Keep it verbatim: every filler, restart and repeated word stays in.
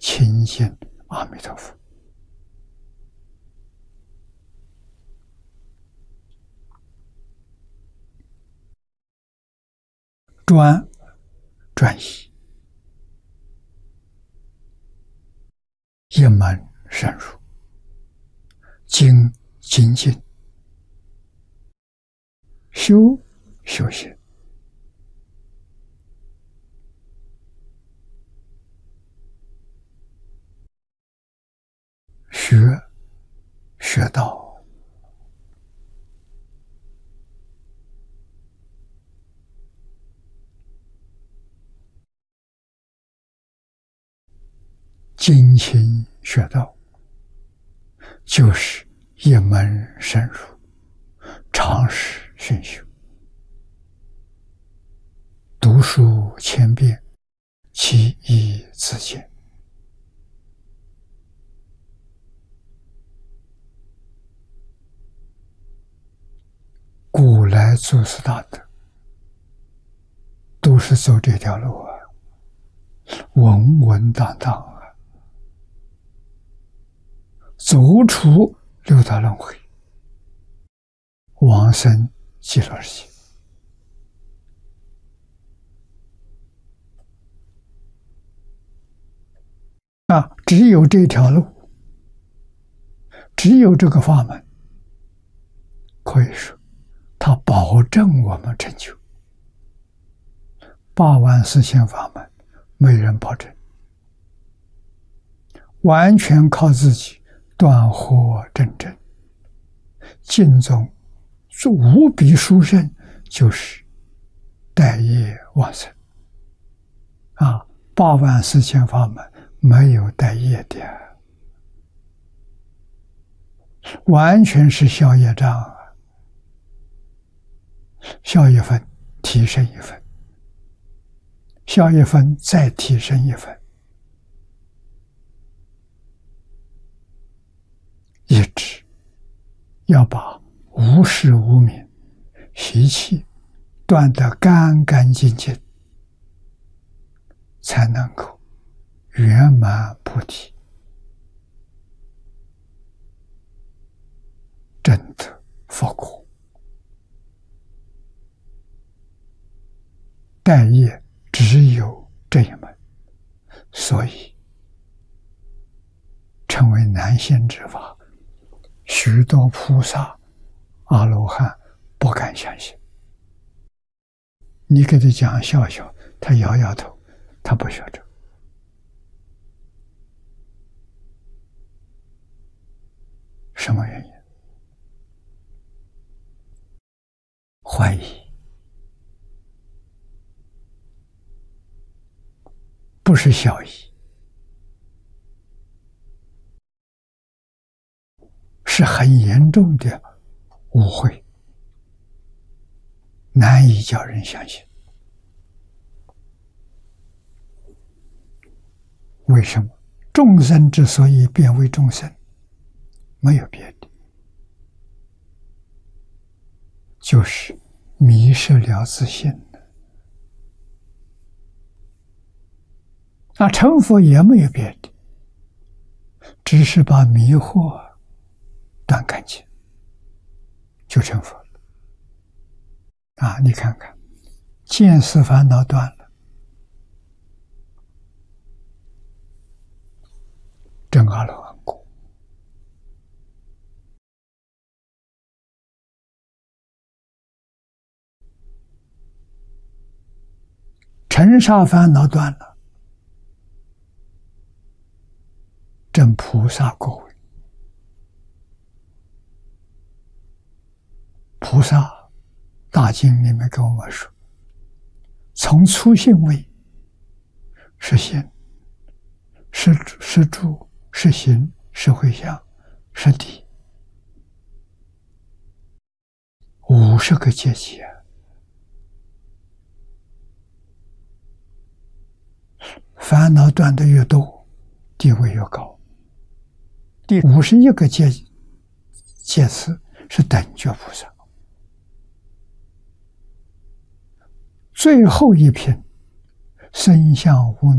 亲近阿弥陀佛。专专一，一门深入，精精进，修修行，学学道。精勤学道，就是一门深入，常识熏修，读书千遍，其义自见。古来祖师大德都是走这条路啊，稳稳当当啊，走出六道轮回，往生极乐世界。啊，只有这条路，只有这个法门，可以说它保证我们成就。八万四千法门，没人保证，完全靠自己断惑正正。净宗无比殊胜，就是待业往生啊！八万四千法门没有待业的，完全是消业障啊！消一分，提升一分，消一分，再提升一分，一直要把无始无明习气断得干干净净，才能够圆满菩提，证得佛果。待业只有这一门，所以成为难信之法。许多菩萨、阿罗汉不敢相信。你给他讲笑笑，他摇摇头，他不学这。什么原因？怀疑，不是小疑，是很严重的误会，难以叫人相信。为什么？众生之所以变为众生，没有别的，就是迷失了自信了。那成佛也没有别的，只是把迷惑断干净，就成佛了。啊，你看看，见思烦恼断了，证阿罗汉果；尘沙烦恼断了，证菩萨果位。菩萨大经里面跟我们说，从初性位是心，是是住，是行，是回向，是地，五十个阶级啊！烦恼断得越多，地位越高。第五十一个阶阶次是等觉菩萨，最后一品生相无